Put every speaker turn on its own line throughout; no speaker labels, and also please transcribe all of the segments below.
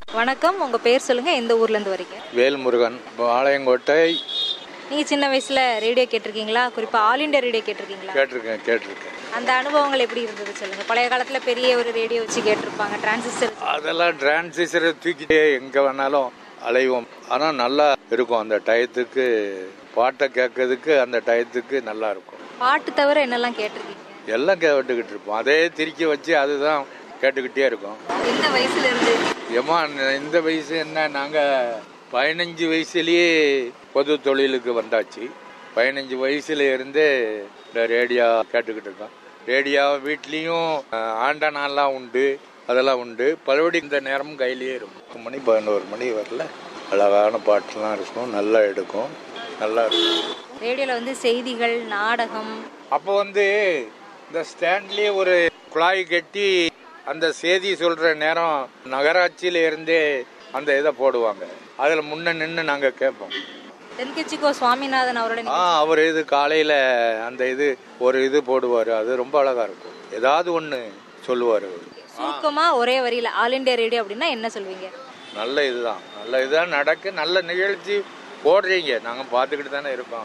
வணக்கம், உங்க பேர் சொல்லுங்க, எந்த ஊர்ல இருந்து வரீங்க?
வேல்முருகன், பாளையங்கோட்டை.
நீங்க சின்ன வயசுல ரேடியோ கேட்டிருக்கீங்களா? குறிப்பா ஆல் இண்டியா ரேடியோ கேட்டிருக்கீங்களா?
கேட்டிருக்கேன்.
அந்த அனுபவங்கள் எப்படி இருந்தது சொல்லுங்க. பழைய காலத்துல பெரிய ஒரு ரேடியோ வச்சு கேட்டிருப்பாங்க, டிரான்சிஸ்டர்.
அதெல்லாம் டிரான்சிஸ்டரை தூக்கிட்டே எங்க வேணாலும் அலைவோம். ஆனா நல்லா இருக்கும். அந்த டயத்துக்கு பாட்டை கேட்கறதுக்கு அந்த டயத்துக்கு நல்லா இருக்கும்.
பாட்டு தவிர என்னெல்லாம் கேட்டிருக்கீங்க?
எல்லாம் கேட்டுக்கிட்டு இருப்போம். அதே திருக்கி வச்சு அதுதான் கேட்டுக்கிட்டே இருக்கோம்.
எந்த வயசுல இருந்து?
ஏமா இந்த வயசு என்ன, நாங்க 15 வயசுலயே பொது தொழிலுக்கு வந்தாச்சு. 15 வயசுல இருந்தே இந்த ரேடியோ கேட்டுக்கிட்டு இருக்கோம். ரேடியோ வீட்லயும் ஆண்டனாலாம் உண்டு, அதெல்லாம் உண்டு. பலபடி இந்த நேரமும் கையிலேயே இருக்கும். 10 மணி 11 மணி வரல அழகான பாட்டுலாம் இருக்கும், நல்லா எடுக்கும், நல்லா இருக்கும்.
ரேடியோல வந்து செய்திகள், நாடகம்.
அப்போ இந்த ஸ்டாண்ட்லயே ஒரு குழாய் கட்டி அந்த செய்தி சொல்ற நேரம் நகராட்சியில இருந்தே அந்த இதை போடுவாங்க. அதுல முன்ன நின்று நாங்க கேட்போம்.
தென்கட்சிக்கோ சுவாமிநாதன் அவரோட
அவர் காலையில அந்த ஒரு போடுவாரு. அது ரொம்ப அழகா இருக்கும். ஏதாவது ஒண்ணு சொல்லுவாரு.
சுருக்கமா ஒரே வரியில ஆல் இண்டியா ரேடியோ அப்படின்னா என்ன சொல்வீங்க?
நல்ல இதுதான் நடக்கு. நல்ல நிகழ்ச்சி போடுறீங்க, நாங்க பாத்துக்கிட்டு தானே இருக்கோம்.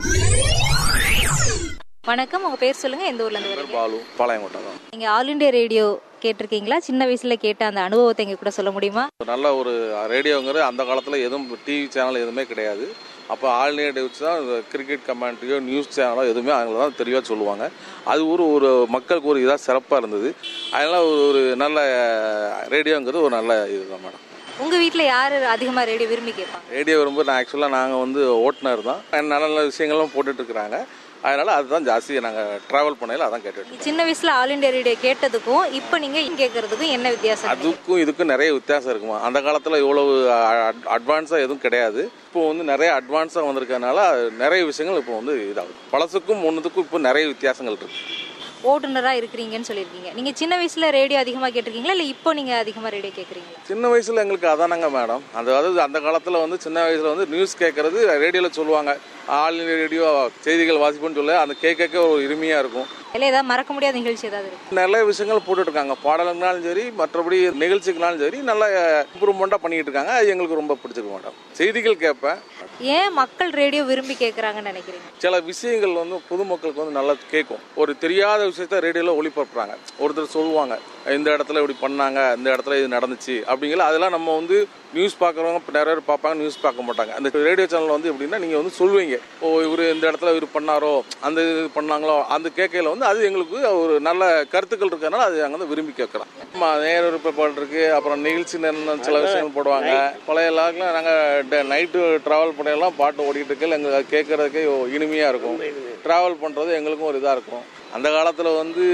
வணக்கம், உங்க பேர் சொல்லுங்க, எந்த ஊர்ல இருந்து வரீங்க?
பாலு, பாளையங்கோட்டை தான்.
நீங்க ஆல் இண்டியா ரேடியோ கேட்டிருக்கீங்களா? சின்ன வயசுல கேட்ட அந்த அனுபவத்தை எங்க கூட சொல்ல முடியுமா?
நல்ல ஒரு ரேடியோங்கிறது அந்த காலத்தில் எதுவும் டிவி சேனல் எதுவுமே கிடையாது. அப்போ ஆல் இண்டியா ரேடியோ வச்சு தான் கிரிக்கெட் கமெண்ட்ரியோ நியூஸ் சேனலோ எதுவுமே அவங்கள தான் தெளிவாக சொல்லுவாங்க. அது ஒரு மக்களுக்கு ஒரு இதாக சிறப்பாக இருந்தது. அதனால் ஒரு நல்ல ரேடியோங்கிறது ஒரு நல்ல இதுதான் மேடம்.
உங்க வீட்டில் யார் அதிகமாக ரேடியோ விரும்பி கேட்பாங்க?
ரேடியோ விரும்ப ஆக்சுவலாக நாங்கள் ஓட்டுநர் தான். நல்ல நல்ல விஷயங்களும் போட்டுட்டு இருக்கிறாங்க. அதனால அதுதான் ஜாஸ்தி நாங்கள் டிராவல் பண்ணையில் அதான் கேட்டுட்டு.
சின்ன வயசுல ஆல் இண்டியா ரேடியோ கேட்டதுக்கும் இப்போ நீங்க கேட்கறதுக்கும் என்ன வித்தியாசம்?
அதுக்கும் இதுக்கும் நிறைய வித்தியாசம் இருக்குமா. அந்த காலத்தில் இவ்வளவு அட்வான்ஸாக எதுவும் கிடையாது. இப்போ நிறைய அட்வான்ஸாக வந்திருக்கனால நிறைய விஷயங்கள் இப்போ இதாகுது. பழசுக்கும் ஒன்றுத்துக்கும் இப்போ நிறைய வித்தியாசங்கள் இருக்கு.
ஓட்டுநராக இருக்கிறீங்கன்னு சொல்லியிருக்கீங்க. நீங்கள் சின்ன வயசில் ரேடியோ அதிகமாக கேட்டிருக்கீங்களா, இல்லை இப்போ நீங்கள் அதிகமாக ரேடியோ கேட்குறீங்களா?
சின்ன வயசில் எங்களுக்கு அதானங்க மேடம். அதாவது அந்த காலத்தில் சின்ன வயசில் நியூஸ் கேட்கறது ரேடியோவில் சொல்லுவாங்க. ஆல் இண்டியா ரேடியோ செய்திகள் வாசிப்புன்னு சொல்ல அந்த கேட்க ஒரு இனிமையாக இருக்கும்.
இல்லை ஏதாவது மறக்க முடியாத நிகழ்ச்சி ஏதாவது இருக்கு?
நிறைய விஷயங்கள் போட்டுட்டு இருக்காங்க. பாடலுங்கனாலும் சரி, மற்றபடி நிகழ்ச்சிக்குனாலும் சரி, நல்லா இம்ப்ரூவ்மெண்ட்டாக பண்ணிட்டு இருக்காங்க. அது எங்களுக்கு ரொம்ப பிடிச்சிருக்கு மேடம். செய்திகள் கேட்பேன்.
ஏன் மக்கள் ரேடியோ விரும்பி கேட்குறாங்கன்னு நினைக்கிறீங்க?
சில விஷயங்கள் பொதுமக்களுக்கு நல்லா கேட்கும். ஒரு தெரியாத விஷயத்த ரேடியோவில் ஒளிபரப்புறாங்க. ஒருத்தர் சொல்லுவாங்க, இந்த இடத்துல இப்படி பண்ணாங்க, இந்த இடத்துல இது நடந்துச்சு அப்படிங்கிற. அதெல்லாம் நம்ம நியூஸ் பார்க்குறவங்க நிறைய பேர் பார்ப்பாங்க, நியூஸ் பார்க்க மாட்டாங்க. அந்த ரேடியோ சேனல் எப்படின்னா நீங்கள் சொல்லுவீங்க, இவர் இந்த இடத்துல இவர் பண்ணாரோ, அந்த இது பண்ணாங்களோ, அந்த கேட்கையில் அது எங்களுக்கு ஒரு நல்ல கருத்துக்கள் இருக்கிறதுனால அது நாங்கள் விரும்பி கேட்குறோம். நேர பாடல் இருக்கு, அப்புறம் நிகழ்ச்சி சில விஷயங்கள் போடுவாங்க. பழைய லாக்கில் நாங்கள் நைட்டு ட்ராவல் பண்ணையெல்லாம் பாட்டு ஓடிட்டு இருக்க எங்களுக்கு கேட்கறதுக்கு இனிமையாக இருக்கும். ட்ராவல் பண்ணுறது எங்களுக்கும் ஒரு இதாக இருக்கும். அந்த காலத்தில்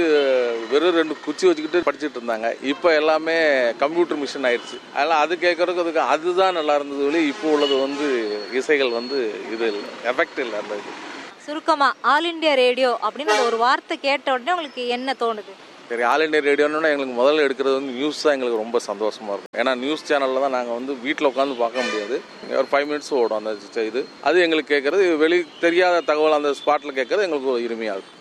வெறும் 2 குச்சி வச்சுக்கிட்டு படிச்சுட்டு இருந்தாங்க. இப்போ எல்லாமே கம்ப்யூட்டர் மிஷின் ஆயிடுச்சு. அதெல்லாம் அது கேட்கறதுக்கு அதுதான் நல்லா இருந்தது. இப்போ உள்ளது இசைகள் இது இல்லை, எஃபெக்ட் இல்லை. அந்த இது
சுருக்கமா ஆல் இண்டியா ரேடியோ அப்படின்னு ஒரு வார்த்தை கேட்ட உடனே உங்களுக்கு என்ன தோணுது?
சரி, ஆல் இண்டியா ரேடியோன்னா எங்களுக்கு முதல்ல எடுக்கிறது நியூஸ் தான் எங்களுக்கு ரொம்ப சந்தோஷமா இருக்கும். ஏன்னா நியூஸ் சேனலில் தான் நாங்கள் வீட்டில் உட்காந்து பார்க்க முடியாது. ஒரு 5 மினிட்ஸ் ஓடும் அந்த இது. அது எங்களுக்கு கேட்கறது வெளி தெரியாத தகவல் அந்த ஸ்பாட்டில் கேட்கறது எங்களுக்கு ஒரு இனிமையாக இருக்கும்.